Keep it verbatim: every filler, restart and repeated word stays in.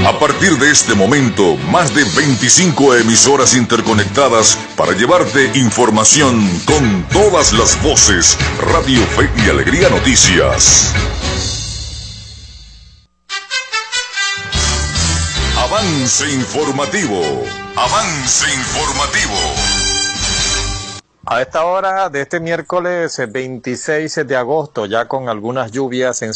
A partir de este momento, más de veinticinco emisoras interconectadas para llevarte información con todas las voces. Radio Fe y Alegría Noticias. Avance informativo. Avance informativo. A esta hora de este miércoles veintiséis de agosto, ya con algunas lluvias en